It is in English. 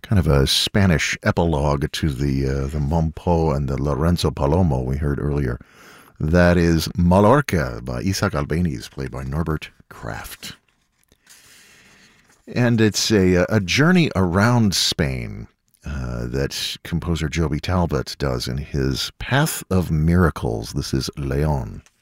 kind of a Spanish epilogue to the Mompo and the Lorenzo Palomo we heard earlier. That is Mallorca by Isaac Albéniz, played by Norbert Kraft. And it's a journey around Spain that composer Joby Talbot does in his Path of Miracles. This is Leon.